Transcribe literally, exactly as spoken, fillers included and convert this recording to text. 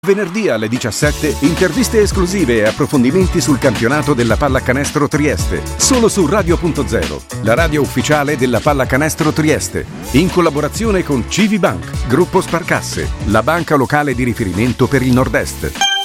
Venerdì alle diciassette, interviste esclusive e approfondimenti sul campionato della Pallacanestro Trieste. Solo su Radio Punto Zero, la radio ufficiale della Pallacanestro Trieste. In collaborazione con C V Bank, Gruppo Sparcasse, la banca locale di riferimento per il Nord-Est.